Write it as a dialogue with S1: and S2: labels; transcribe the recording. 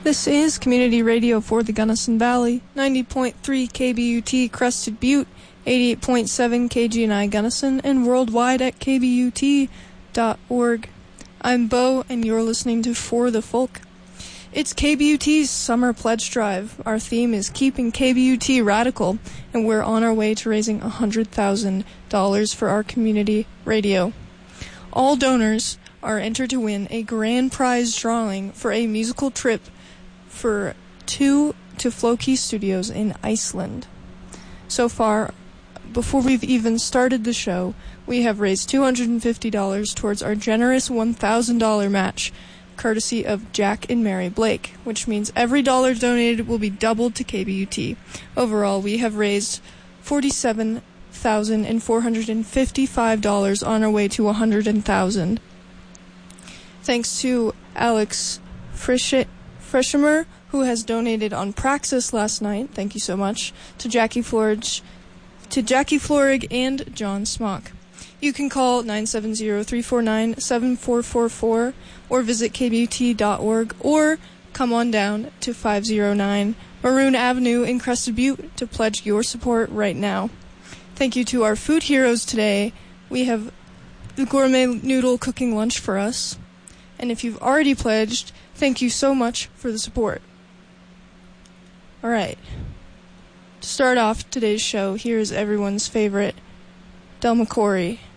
S1: This is Community Radio for the Gunnison Valley, 90.3 KBUT Crested Butte, 88.7 KGNI Gunnison, and worldwide at kbut.org. I'm Bo, and you're listening to For the Folk. It's KBUT's Summer Pledge Drive. Our theme is Keeping KBUT Radical, and we're on our way to raising $100,000 for our community radio. All donors are entered to win a grand prize drawing for a musical trip for 2 to Floki Studios in Iceland. So far, before we've even started the show, we have raised $250 towards our generous $1,000 match, courtesy of Jack and Mary Blake, which means every dollar donated will be doubled to KBUT. Overall, we have raised $47,455 on our way to $100,000. Thanks to Alex Frischimer, who has donated on Praxis last night. Thank you so much. To Jackie Florig and John Smock. You can call 970-349-7444 or visit kbut.org or come on down to 509 Maroon Avenue in Crested Butte to pledge your support right now. Thank you to our food heroes today. We have the gourmet noodle cooking lunch for us. And if you've already pledged, thank you so much for the support. All right. To start off today's show, here is everyone's favorite, Del McCoury.